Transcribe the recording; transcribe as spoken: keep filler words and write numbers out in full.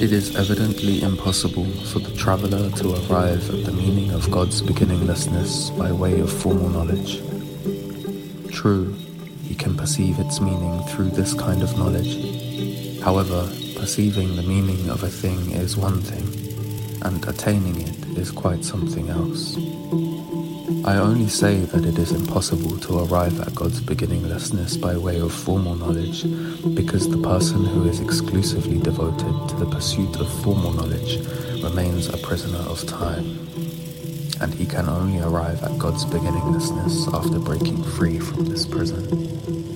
It is evidently impossible for the traveller to arrive at the meaning of God's beginninglessness by way of formal knowledge. True, he can perceive its meaning through this kind of knowledge. However, perceiving the meaning of a thing is one thing, and attaining it is quite something else. I only say that it is impossible to arrive at God's beginninglessness by way of formal knowledge because the person who is exclusively devoted to the pursuit of formal knowledge remains a prisoner of time, and he can only arrive at God's beginninglessness after breaking free from this prison.